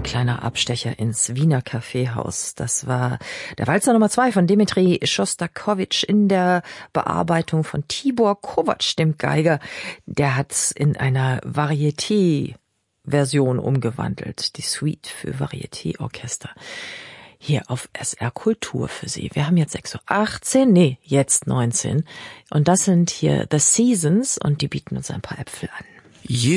kleiner Abstecher ins Wiener Kaffeehaus. Das war der Walzer Nummer 2 von Dimitri Schostakowitsch in der Bearbeitung von Tibor Kovac, dem Geiger. Der hat's in einer Varieté-Version umgewandelt, die Suite für Varieté-Orchester. Hier auf SR Kultur für Sie. Wir haben jetzt 6:18 Uhr, jetzt 19. Und das sind hier The Seasons und die bieten uns ein paar Äpfel an.